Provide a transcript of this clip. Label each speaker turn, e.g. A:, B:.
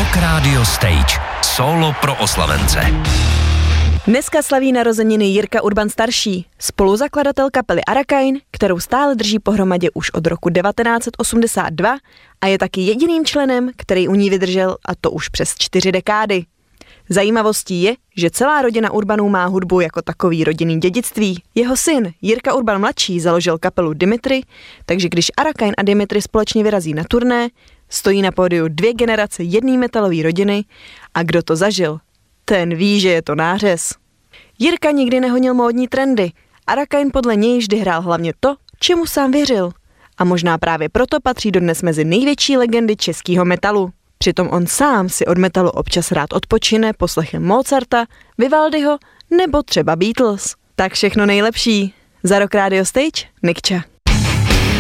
A: Rock Radio Stage. Solo pro oslavence.
B: Dneska slaví narozeniny Jirka Urban starší, spoluzakladatel kapely Arakain, kterou stále drží pohromadě už od roku 1982 a je taky jediným členem, který u ní vydržel, a to už přes 4 dekády. Zajímavostí je, že celá rodina Urbanů má hudbu jako takový rodinný dědictví. Jeho syn Jirka Urban mladší založil kapelu Dimitri, takže když Arakain a Dimitri společně vyrazí na turné, stojí na pódiu 2 generace jedné metalové rodiny a kdo to zažil, ten ví, že je to nářez. Jirka nikdy nehonil módní trendy. Arakain podle něj vždy hrál hlavně to, čemu sám věřil. A možná právě proto patří dodnes mezi největší legendy českého metalu. Přitom on sám si od metalu občas rád odpočine poslechem Mozarta, Vivaldiho nebo třeba Beatles. Tak všechno nejlepší. Za Rock Radio Stage, Nikča.